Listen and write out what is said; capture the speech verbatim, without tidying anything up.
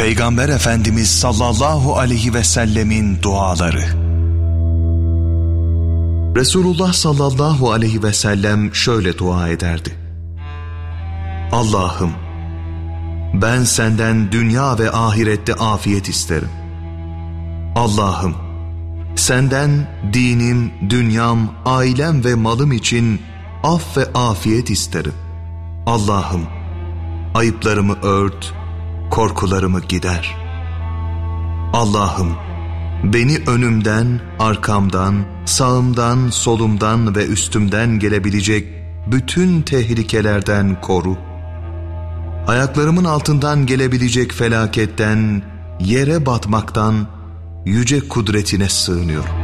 Peygamber Efendimiz sallallahu aleyhi ve sellemin duaları. Resulullah sallallahu aleyhi ve sellem şöyle dua ederdi: Allah'ım, ben senden dünya ve ahirette afiyet isterim. Allah'ım, senden dinim, dünyam, ailem ve malım için af ve afiyet isterim. Allah'ım, ayıplarımı ört, korkularımı gider. Allah'ım, beni önümden, arkamdan, sağımdan, solumdan ve üstümden gelebilecek bütün tehlikelerden koru. Ayaklarımın altından gelebilecek felaketten, yere batmaktan yüce kudretine sığınıyorum.